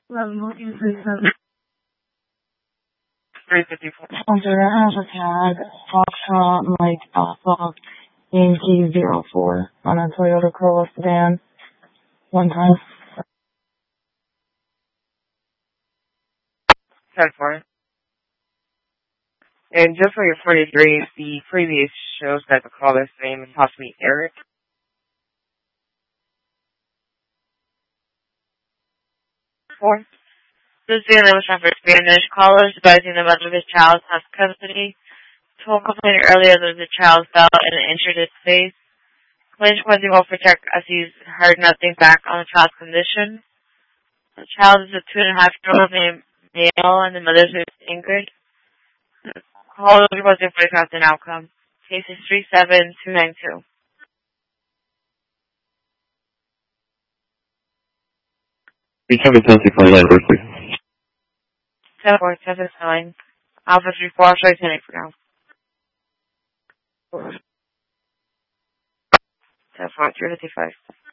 1137. 354. Sponsor has a tag, Foxtrot Mike Alpha, Yankee 04 on a Toyota Corolla sedan. One time. 10-4. And just for your 43, the previous shows that the caller's name is possibly Eric. Four. This is the name for Spanish. Callers advising the mother of his child has custody. Told complainant earlier that the child fell and injured his face. Complainant requesting will protect as he's heard nothing back on the child's condition. The child is a 2.5-year-old named male and the mother is Ingrid. Callers requesting for an outcome. Case is 37292. Becoming 10-6 Berkeley. 10-4, 10-9. Alpha 3-4, I'll show you 10 for now. 10-4, 355.